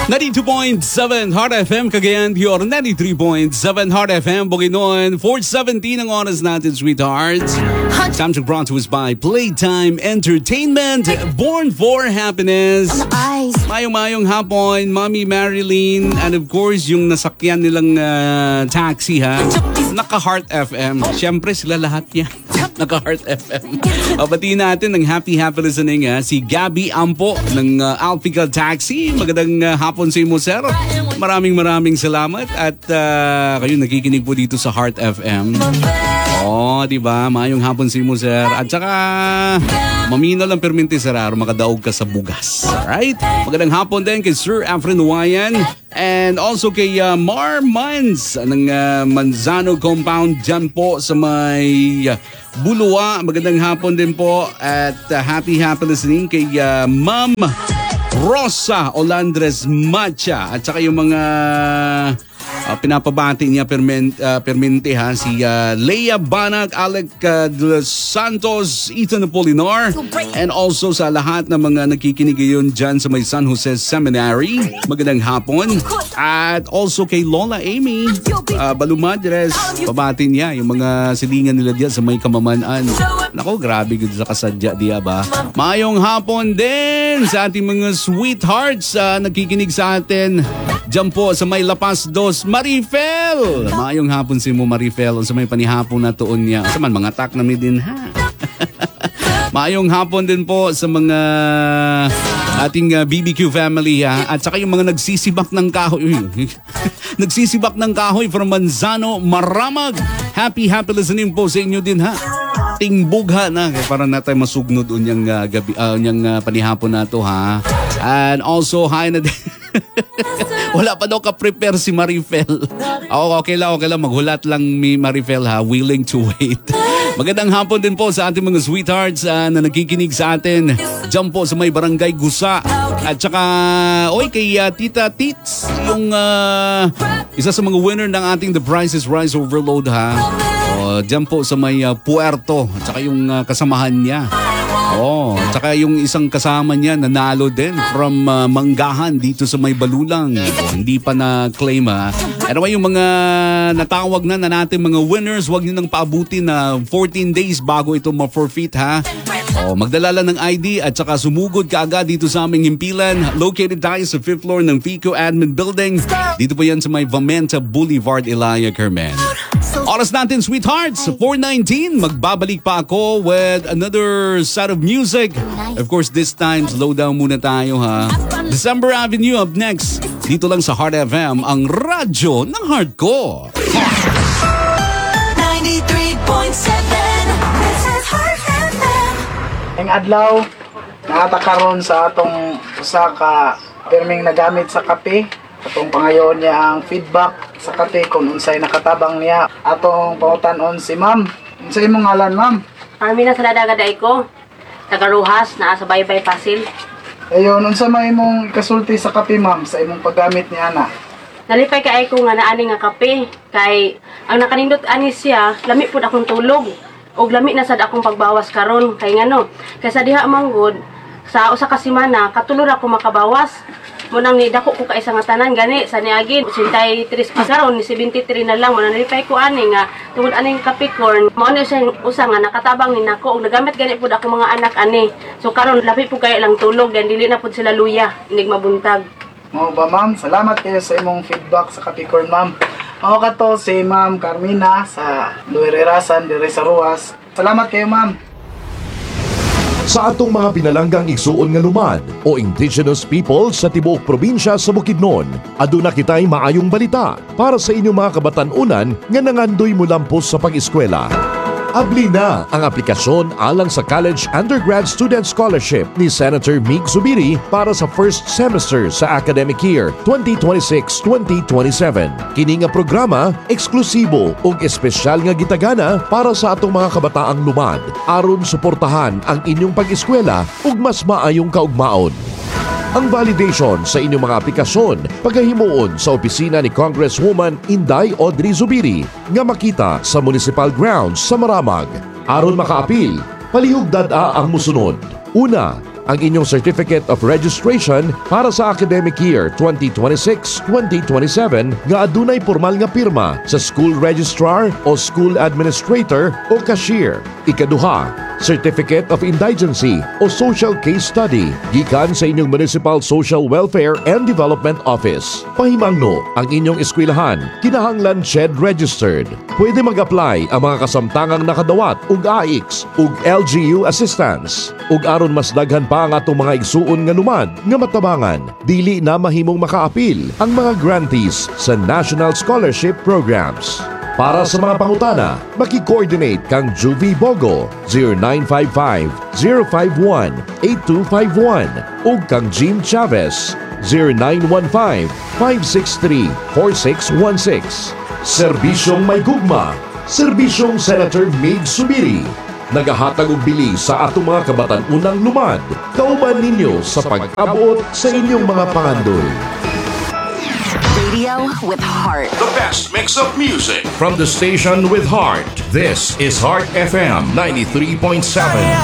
92.7 Heart FM, Cagayan, Dior. 93.7 Heart FM, Bukidnon. 4:17 ang oras natin, sweethearts. Time to brought to us by Playtime Entertainment. Born for Happiness. Mayong hapon, Mommy Marilyn. And of course, yung nasakyan nilang taxi, ha? Naka-Heart FM. Siyempre, sila lahat yan. Naka-Heart FM. Batiin natin ng happy listening, si Gabby Ampo ng Alpica Taxi. Magandang hapon sa inyo, sir. Maraming salamat at kayo nakikinig po dito sa Heart FM. Diba? Mayong hapon sa inyo, sir. At saka mamino lang perminti, sir, makadaog ka sa bugas. Alright? Magandang hapon din kay Sir Efren Huayan. And also kay Mar Mans ng Manzano Compound dyan po sa may Bulua. Magandang hapon din po at happy listening kay Ma'am Rosa Olandres Macha at saka yung mga pinapabati niya permente, ha, si Leia Banag, Alec de los Santos, Ethan Apolinar, and also sa lahat ng mga nakikinig ngayon dyan sa may San Jose Seminary. Magandang hapon. At also kay Lola Amy Balumadres, pabati niya yung mga silingan nila diyan sa may Kamamanaan. Nako, grabe gud sa kasadya diya ba. Mayong hapon din sa ating mga sweethearts nakikinig sa atin dyan po sa may Lapas Dos, Marifel. Mayong hapon si mo, Marifel. Sa may panihapon na tuon niya. Sa man, mga tak na mi din, ha? Mayong hapon din po sa mga ating BBQ family, ha? At saka yung mga nagsisibak ng kahoy. Nagsisibak ng kahoy from Manzano, Maramag. Happy listening po sa inyo din, ha? Tingbugha na para natin masugnod unyang gabi, unyang panihapon na to, ha? And also, hi na din. Wala pa daw ka-prepare si Marifel. Okay lang. Maghulat lang mi Marifel, ha. Willing to wait. Magandang hapon din po sa ating mga sweethearts na nagkikinig sa atin. Diyan po sa may Barangay Gusa. At saka, kay Tita Tits, yung isa sa mga winner ng ating The Price is Rise Overload, ha. Diyan po sa may Puerto. At saka yung kasamahan niya. Tsaka yung isang kasama niya nanalo din from Manggahan dito sa may Balulang. Hindi pa na-claim, ha. Anyway, yung mga natawag na natin mga winners, huwag nyo nang paabuti na 14 days bago ito ma-forfeit, ha. Magdala lang ng ID at saka sumugod ka agad dito sa aming himpilan. Located tayo sa 5th floor ng FICO Admin Building. Dito po yan sa may Vamenta Boulevard, Ilaya, Carmen. Oras natin, sweethearts, 4:19. Magbabalik pa ako with another set of music. Of course, this time, slow down muna tayo, ha. December Avenue up next. Dito lang sa Heart FM, ang radyo ng heart ko. 93.7, this is Heart FM. Ang adlaw, nakatakaroon sa atong usa ka perming nagamit sa kape. Atong pangayon niya ang feedback sa kape kung unsay nakatabang niya. Atong pautanon si ma'am. Unsay imong ngalan, ma'am? Armina Saladaga ko. Tagaruhas na sa Baybay Pasil. Ayon, unsa may imong ikasulti sa kape, ma'am, sa imong paggamit ni ana? Nalipay kay ko nga naani nga kape kay ang nakanindot ani siya, lami pud akong tulog. Og lami na sad akong pagbawas karon kay ngano. Kay sa diha manggod sa usa ka semana katulor ako makabawas. Munang ni dako ko kaisa nga tanan gani sa niagi 83 pa karon ni 73 na lang man nalipay ko ani nga tungod aning Capricorn mao ni siya usa nga nakatabang ni nako og nagamit gani pud ako mga anak ani. So karon labi pud kay lang tulog dan dili na pud sila luya inig mabuntag. Mao ba, ma'am? Salamat kayo sa imong feedback sa Capricorn, ma'am. Mao kato si Ma'am Carmina sa Luirerasan dire sa Ruas. Salamat kayo, ma'am. Sa atong mga pinalanggang igsuon nga lumad o indigenous people sa tibuok probinsya sa Bukidnon, aduna kitay maayong balita para sa inyong mga kabatan-unan nga nangandoy mo lampos sa pag-eskwela. Abli na ang aplikasyon alang sa College Undergrad Student Scholarship ni Senator Mig Zubiri para sa first semester sa academic year 2026-2027. Kini nga programa eksklusibo ug espesyal nga gitagana para sa atong mga kabataang lumad aron suportahan ang inyong pag-eskwela ug mas maayong kaugmaon. Ang validation sa inyong mga aplikasyon pagkahimuon sa opisina ni Congresswoman Inday Audrey Zubiri nga makita sa Municipal Grounds sa Maramag. Aron makaapil, palihog dad-a ang musunod. Una, ang inyong Certificate of Registration para sa academic year 2026-2027 nga adunay formal nga pirma sa school registrar o school administrator o cashier. Ikaduha, Certificate of Indigency o Social Case Study gikan sa inyong Municipal Social Welfare and Development Office. Pahimangno ang inyong eskwelahan kinahanglan SHED registered. Pwede mag-apply ang mga kasamtangang nakadawat ug AIX ug LGU assistance. Ug aron mas daghan pa ang atong mga igsuon nga lumad nga matabangan, dili na mahimong makaapil ang mga grantees sa National Scholarship Programs. Para sa mga pangutana, maki-coordinate kang Juvie Bogo 0955-051-8251 o kang Jean Chavez 0915-563-4616. Serbisyong may gugma, Serbisyong Senator Mig Subiri. Nagahatag og bili sa atong mga kabatan-unang lumad. Kauban ninyo sa pag-abot sa inyong mga pangandol. Radio with heart. The best mix of music from the station with heart. This is Heart FM 93.7.